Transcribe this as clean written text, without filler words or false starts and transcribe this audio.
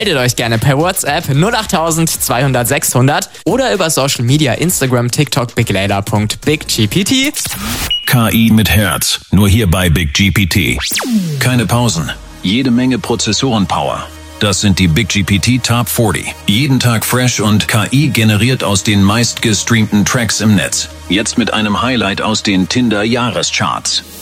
Meldet euch gerne per WhatsApp 08000 200 600 oder über Social Media Instagram, TikTok, BigLader.BigGPT. KI mit Herz, nur hier bei BigGPT. Keine Pausen, jede Menge Prozessorenpower. Das sind die BigGPT Top 40. Jeden Tag fresh und KI generiert aus den meistgestreamten Tracks im Netz. Jetzt mit einem Highlight aus den Tinder-Jahrescharts.